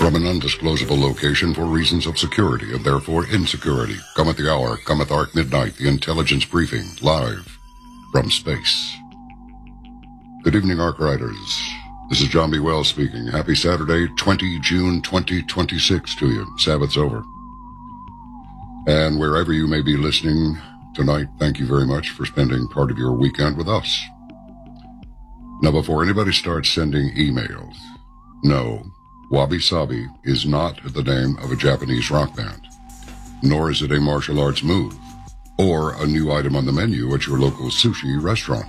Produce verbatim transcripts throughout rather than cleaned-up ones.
From an undisclosable location for reasons of security and therefore insecurity, cometh the hour, cometh Ark Midnight, the intelligence briefing, live from space. Good evening, Ark Riders. This is John B. Wells speaking. Happy Saturday, the twentieth of June, twenty twenty-six to you. Sabbath's over. And wherever you may be listening tonight, thank you very much for spending part of your weekend with us. Now, before anybody starts sending emails, no, Wabi Sabi is not the name of a Japanese rock band, nor is it a martial arts move, or a new item on the menu at your local sushi restaurant.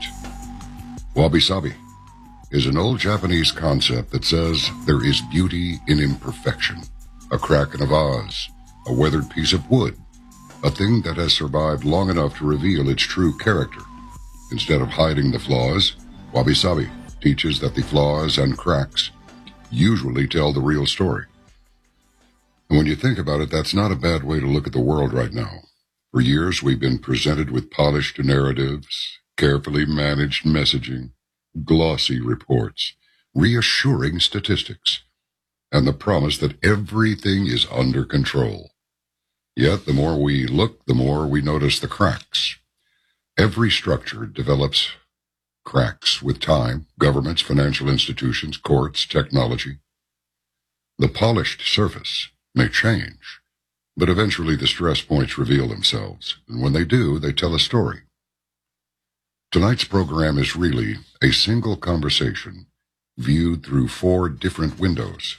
Wabi Sabi is an old Japanese concept that says there is beauty in imperfection, a crack in a vase, a weathered piece of wood, a thing that has survived long enough to reveal its true character. Instead of hiding the flaws, Wabi Sabi teaches that the flaws and cracks usually tell the real story. And when you think about it, that's not a bad way to look at the world right now. For years, we've been presented with polished narratives, carefully managed messaging, glossy reports, reassuring statistics, and the promise that everything is under control. Yet, the more we look, the more we notice the cracks. Every structure develops cracks with time, governments, financial institutions, courts, technology. The polished surface may change, but eventually the stress points reveal themselves, and when they do, they tell a story. Tonight's program is really a single conversation viewed through four different windows.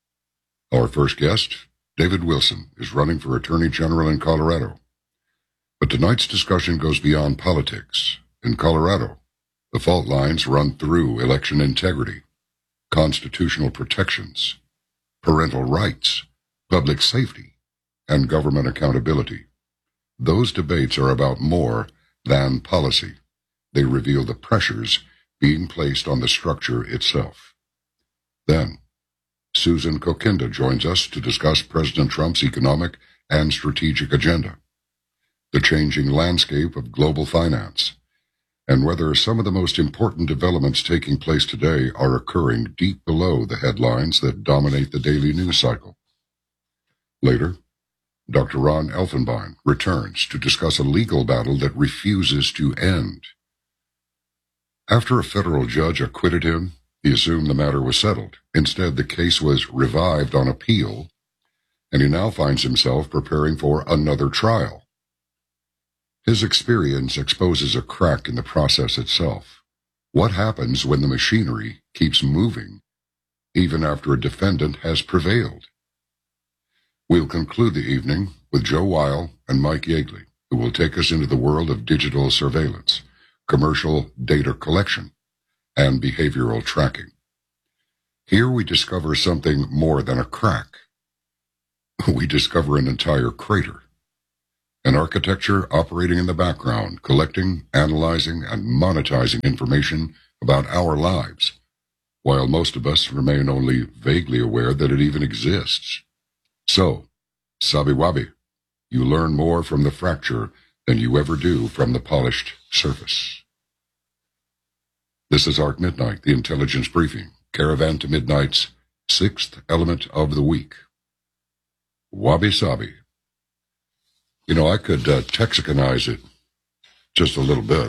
Our first guest, David Wilson, is running for Attorney General in Colorado. But tonight's discussion goes beyond politics. In Colorado, the fault lines run through election integrity, constitutional protections, parental rights, public safety, and government accountability. Those debates are about more than policy. They reveal the pressures being placed on the structure itself. Then, Susan Kokinda joins us to discuss President Trump's economic and strategic agenda, the changing landscape of global finance, and whether some of the most important developments taking place today are occurring deep below the headlines that dominate the daily news cycle. Later, Doctor Ron Elfenbein returns to discuss a legal battle that refuses to end. After a federal judge acquitted him, he assumed the matter was settled. Instead, the case was revived on appeal, and he now finds himself preparing for another trial. His experience exposes a crack in the process itself. What happens when the machinery keeps moving, even after a defendant has prevailed? We'll conclude the evening with Joe Weil and Mike Yeagley, who will take us into the world of digital surveillance, commercial data collection, and behavioral tracking. Here we discover something more than a crack. We discover an entire crater. An architecture operating in the background, collecting, analyzing, and monetizing information about our lives, while most of us remain only vaguely aware that it even exists. So, Sabi Wabi, you learn more from the fracture than you ever do from the polished surface. This is Ark Midnight, the intelligence briefing, Caravan to Midnight's sixth element of the week. Wabi Sabi. You know, I could uh, Texicanize it just a little bit.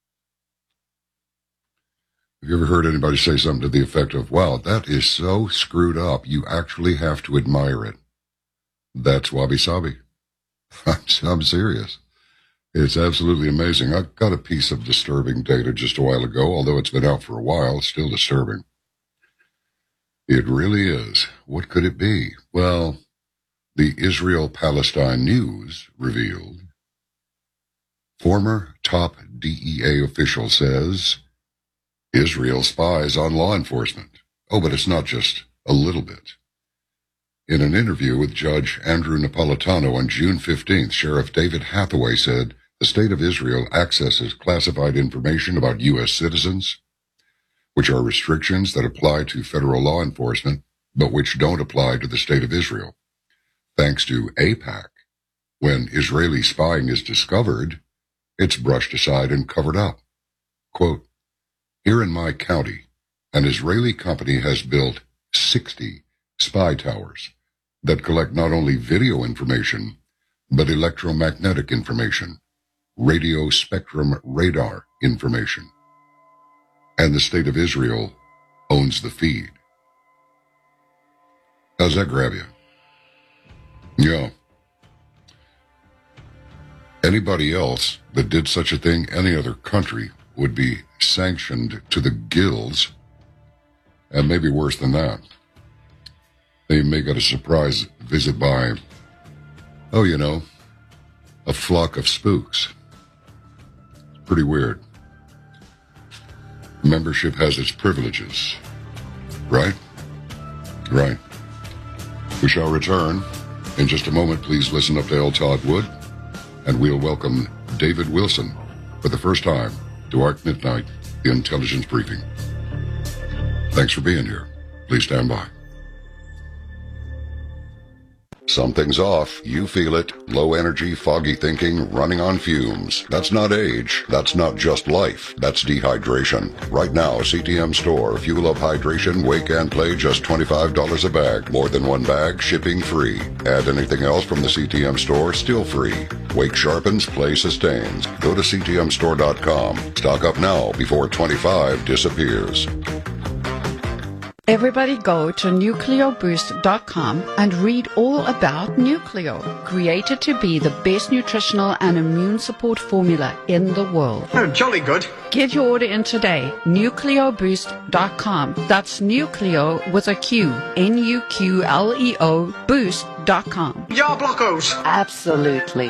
Have you ever heard anybody say something to the effect of, wow, that is so screwed up, you actually have to admire it? That's Wabi Sabi. I'm, I'm serious. It's absolutely amazing. I got a piece of disturbing data just a while ago, although it's been out for a while, still disturbing. It really is. What could it be? Well, the Israel-Palestine News revealed, former top D E A official says, Israel spies on law enforcement. Oh, but it's not just a little bit. In an interview with Judge Andrew Napolitano on June fifteenth, Sheriff David Hathaway said the state of Israel accesses classified information about U S citizens, which are restrictions that apply to federal law enforcement, but which don't apply to the state of Israel. Thanks to AIPAC, when Israeli spying is discovered, it's brushed aside and covered up. Quote, here in my county, an Israeli company has built sixty spy towers that collect not only video information, but electromagnetic information, radio spectrum radar information. And the state of Israel owns the feed. How's that grab you? Yeah. Anybody else that did such a thing, any other country, would be sanctioned to the gills, and maybe worse than that. They may get a surprise visit by, oh, you know, a flock of spooks. It's pretty weird. Membership has its privileges, right? Right. We shall return. In just a moment, please listen up to L. Todd Wood, and we'll welcome David Wilson for the first time to Ark Midnight, the Intelligence Briefing. Thanks for being here. Please stand by. Something's off. You feel it. Low energy, foggy thinking, running on fumes. That's not age. That's not just life. That's dehydration. Right now, C T M Store. Fuel up hydration, wake and play, just twenty-five dollars a bag. More than one bag, shipping free. Add anything else from the C T M Store, still free. Wake sharpens, play sustains. Go to C T M store dot com. Stock up now before twenty-five disappears. Everybody go to nucleo boost dot com and read all about Nucleo, created to be the best nutritional and immune support formula in the world. Oh, jolly good. Get your order in today, nucleo boost dot com. That's Nucleo with a Q, N U Q L E O, boost dot com. Ya blockos. Absolutely.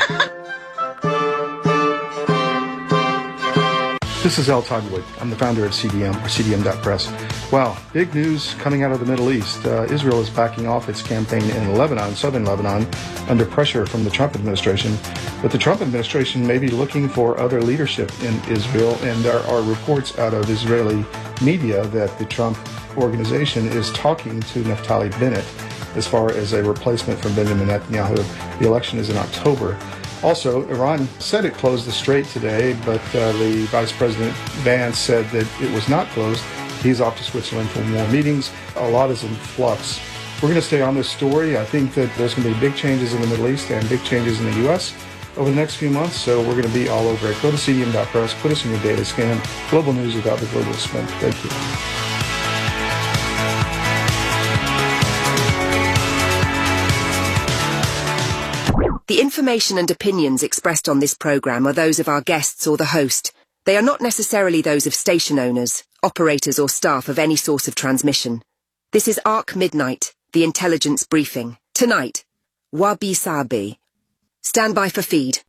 This is L. Todd Wood. I'm the founder of C D M, or C D M dot press. Wow, big news coming out of the Middle East. Uh, Israel is backing off its campaign in Lebanon, southern Lebanon, under pressure from the Trump administration. But the Trump administration may be looking for other leadership in Israel, and there are reports out of Israeli media that the Trump organization is talking to Naftali Bennett as far as a replacement for Benjamin Netanyahu. The election is in October. Also, Iran said it closed the strait today, but uh, the Vice President Vance said that it was not closed. He's off to Switzerland for more meetings. A lot is in flux. We're going to stay on this story. I think that there's going to be big changes in the Middle East and big changes in the U S over the next few months, so we're going to be all over it. Go to C D M dot press, put us in your data scan. Global news without the global spin. Thank you. The information and opinions expressed on this program are those of our guests or the host. They are not necessarily those of station owners, operators or staff of any source of transmission. This is Ark Midnight, the Intelligence Briefing. Tonight, Wabi Sabi. Stand by for feed.